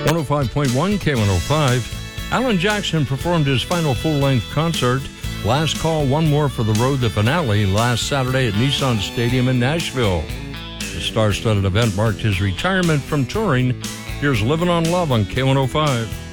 105.1 K105. Alan Jackson performed his final full-length concert, Last Call, One More for the Road, the finale, last Saturday at Nissan Stadium in Nashville. The star-studded event marked his retirement from touring. Here's Living on Love on K105.